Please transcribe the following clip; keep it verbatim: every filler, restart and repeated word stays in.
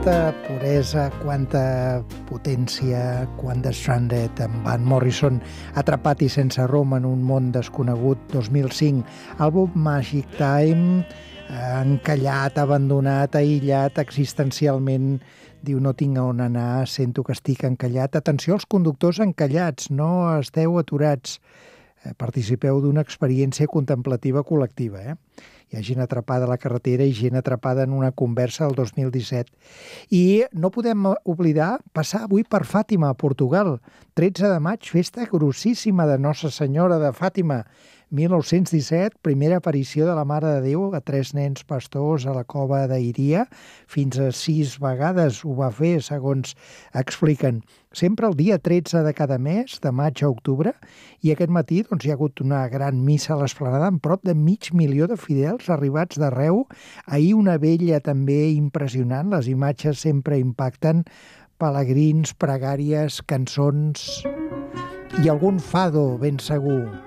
Quanta puresa, quanta potència, quant de Stranded amb Van Morrison, Atrapat i sense Roma en un món desconegut, dos mil cinc, àlbum Magic Time, encallat, abandonat, aïllat existencialment, diu no tinc on anar, sento que estic encallat. Atenció als conductors encallats, no esteu aturats, participeu d'una experiència contemplativa col·lectiva, eh? Hi ha gent atrapada a la carretera i gent atrapada en una conversa del dos mil disset. I no podem oblidar passar avui per Fàtima, a Portugal. tretze de maig, festa grossíssima de Nossa Senyora de Fàtima. mil nou-cents disset, primera aparició de la Mare de Déu a tres nens pastors a la cova d'Iria. Fins a sis vegades ho va fer, segons expliquen. Sempre el dia tretze de cada mes, de maig a octubre, i aquest matí doncs, hi ha hagut una gran missa a l'Esplanada amb prop de mig milió de fidels arribats d'arreu. Ahir una vella també impressionant, les imatges sempre impacten, pelegrins, pregàries, cançons i algun fado ben segur.